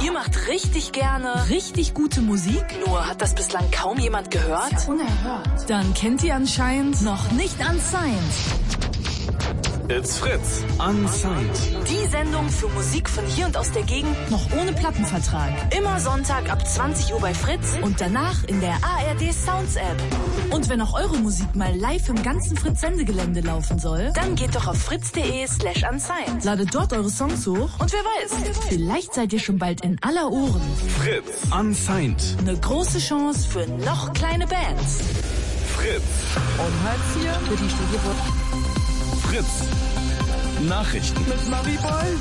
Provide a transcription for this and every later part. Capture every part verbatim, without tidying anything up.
Ihr macht richtig gerne richtig gute Musik, nur hat das bislang kaum jemand gehört? Das ist ja unerhört. Dann kennt ihr anscheinend noch nicht Unsigned. It's Fritz, Unsigned. Die Sendung für Musik von hier und aus der Gegend, noch ohne Plattenvertrag. Immer Sonntag ab zwanzig Uhr bei Fritz und danach in der A R D Sounds App. Und wenn auch eure Musik mal live im ganzen Fritz-Sendegelände laufen soll, dann geht doch auf fritz.de slash unsigned. Ladet dort eure Songs hoch und wer weiß, vielleicht seid ihr schon bald in aller Ohren. Fritz, Unsigned. Eine große Chance für noch kleine Bands. Fritz. Um halb vier für die Studio. Fritz. Nachrichten mit Marie Boll.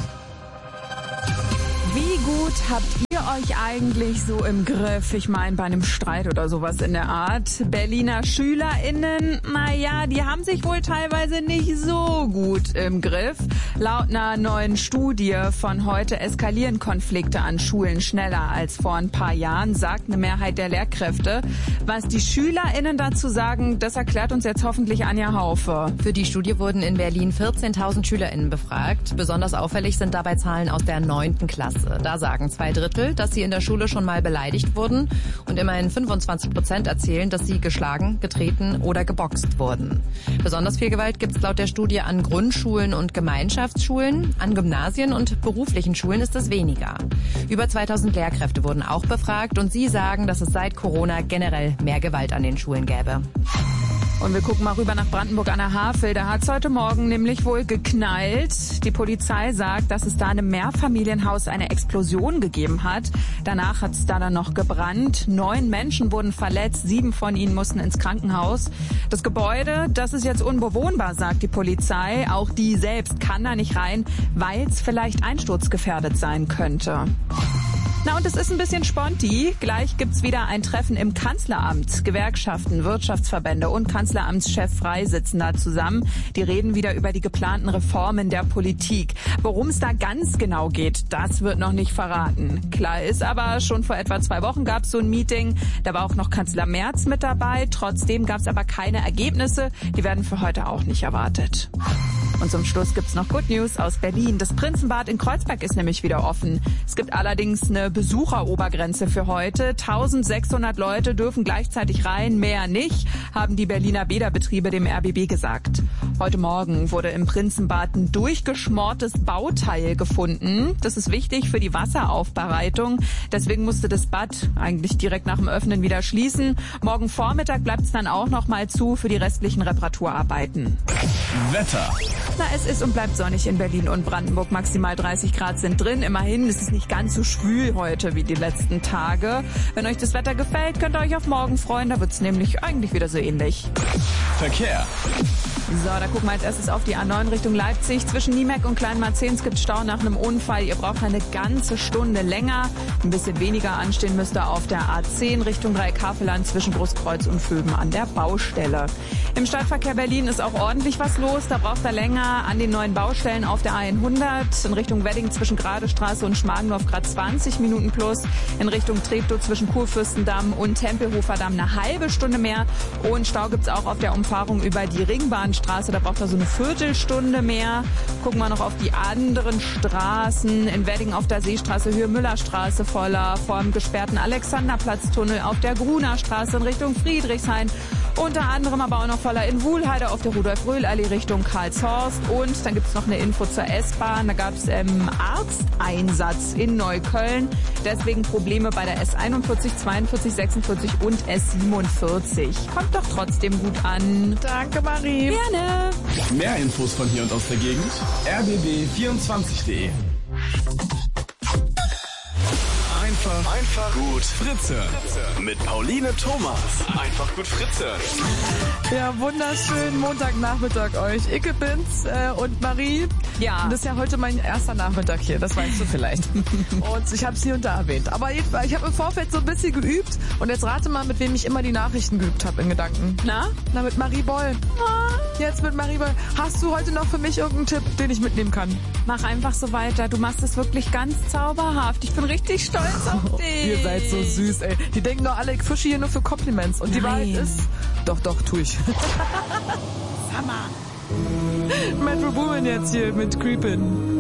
Wie gut habt ihr euch eigentlich so im Griff? Ich meine, bei einem Streit oder sowas in der Art. Berliner SchülerInnen, naja, die haben sich wohl teilweise nicht so gut im Griff. Laut einer neuen Studie von heute eskalieren Konflikte an Schulen schneller als vor ein paar Jahren, sagt eine Mehrheit der Lehrkräfte. Was die SchülerInnen dazu sagen, das erklärt uns jetzt hoffentlich Anja Haufe. Für die Studie wurden in Berlin vierzehntausend SchülerInnen befragt. Besonders auffällig sind dabei Zahlen aus der neunten Klasse. Da sagen zwei Drittel, dass sie in der Schule schon mal beleidigt wurden und immerhin fünfundzwanzig Prozent erzählen, dass sie geschlagen, getreten oder geboxt wurden. Besonders viel Gewalt gibt es laut der Studie an Grundschulen und Gemeinschaftsschulen. An Gymnasien und beruflichen Schulen ist es weniger. Über zweitausend Lehrkräfte wurden auch befragt und sie sagen, dass es seit Corona generell mehr Gewalt an den Schulen gäbe. Und wir gucken mal rüber nach Brandenburg an der Havel. Da hat es heute Morgen nämlich wohl geknallt. Die Polizei sagt, dass es da in einem Mehrfamilienhaus eine Explosion gegeben hat. Danach hat es da dann noch gebrannt. Neun Menschen wurden verletzt, sieben von ihnen mussten ins Krankenhaus. Das Gebäude, das ist jetzt unbewohnbar, sagt die Polizei. Auch die selbst kann da nicht rein, weil es vielleicht einsturzgefährdet sein könnte. Na und es ist ein bisschen sponti. Gleich gibt's wieder ein Treffen im Kanzleramt. Gewerkschaften, Wirtschaftsverbände und Kanzleramtschef Frey sitzen da zusammen. Die reden wieder über die geplanten Reformen der Politik. Worum es da ganz genau geht, das wird noch nicht verraten. Klar ist aber, schon vor etwa zwei Wochen gab's so ein Meeting. Da war auch noch Kanzler Merz mit dabei. Trotzdem gab's aber keine Ergebnisse. Die werden für heute auch nicht erwartet. Und zum Schluss gibt's noch Good News aus Berlin. Das Prinzenbad in Kreuzberg ist nämlich wieder offen. Es gibt allerdings eine Besucherobergrenze für heute. eintausendsechshundert Leute dürfen gleichzeitig rein, mehr nicht, haben die Berliner Bäderbetriebe dem R B B gesagt. Heute Morgen wurde im Prinzenbad ein durchgeschmortes Bauteil gefunden. Das ist wichtig für die Wasseraufbereitung. Deswegen musste das Bad eigentlich direkt nach dem Öffnen wieder schließen. Morgen Vormittag bleibt es dann auch noch mal zu für die restlichen Reparaturarbeiten. Wetter. Na, es ist und bleibt sonnig in Berlin und Brandenburg. Maximal dreißig Grad sind drin. Immerhin ist es nicht ganz so schwül heute wie die letzten Tage. Wenn euch das Wetter gefällt, könnt ihr euch auf morgen freuen. Da wird es nämlich eigentlich wieder so ähnlich. Verkehr. So, da gucken wir als erstes auf die A neun Richtung Leipzig. Zwischen Niemeck und Kleinmarzens gibt es Stau nach einem Unfall. Ihr braucht eine ganze Stunde länger. Ein bisschen weniger anstehen müsst ihr auf der A zehn Richtung Dreieck-Havelland zwischen Großkreuz und Vöben an der Baustelle. Im Stadtverkehr Berlin ist auch ordentlich was los. Da braucht ihr länger an den neuen Baustellen auf der A hundert. In Richtung Wedding zwischen Gradestraße und Schmargendorf gerade zwanzig Minuten plus. In Richtung Treptow zwischen Kurfürstendamm und Tempelhofer Damm eine halbe Stunde mehr. Und Stau gibt's auch auf der Umfahrung über die Ringbahnstraße. Da braucht er so eine Viertelstunde mehr. Gucken wir noch auf die anderen Straßen. In Wedding auf der Seestraße, Höhe Müllerstraße voller. Vor dem gesperrten Alexanderplatztunnel auf der Gruner Straße in Richtung Friedrichshain. Unter anderem aber auch noch voller in Wuhlheide auf der Rudolf-Röhl-Allee Richtung Karlshorst. Und dann gibt's noch eine Info zur S-Bahn. Da gab's ähm, Arzteinsatz in Neukölln. Deswegen Probleme bei der S einundvierzig, zweiundvierzig, sechsundvierzig und S siebenundvierzig. Kommt doch trotzdem gut an. Danke, Marie. Gerne. Mehr Infos von hier und aus der Gegend. r b b vierundzwanzig punkt de. Einfach, einfach gut Fritze. Fritze. Mit Pauline Thomas. Einfach gut Fritze. Ja, wunderschönen Montagnachmittag euch. Icke bin's äh, und Marie. Ja. Und das ist ja heute mein erster Nachmittag hier, das weißt du vielleicht. Und ich habe es hier und da erwähnt. Aber ich, ich habe im Vorfeld so ein bisschen geübt. Und jetzt rate mal, mit wem ich immer die Nachrichten geübt habe in Gedanken. Na? Na, mit Marie Boll. Jetzt mit Marie Boll. Hast du heute noch für mich irgendeinen Tipp, den ich mitnehmen kann? Mach einfach so weiter. Du machst es wirklich ganz zauberhaft. Ich bin richtig stolz auf dich. Ihr seid so süß, ey. Die denken doch alle, ich fische hier nur für Compliments. Und die Nein. Wahrheit ist, doch, doch, tu ich. Summer. Metro Boomin jetzt hier mit Creepin'.